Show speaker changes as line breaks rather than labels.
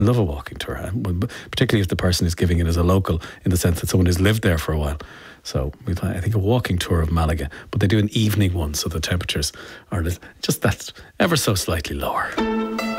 Love a walking tour, particularly if the person is giving it as a local, in the sense that someone who's lived there for a while. So I think a walking tour of Malaga, but they do an evening one, so the temperatures are just that ever so slightly lower.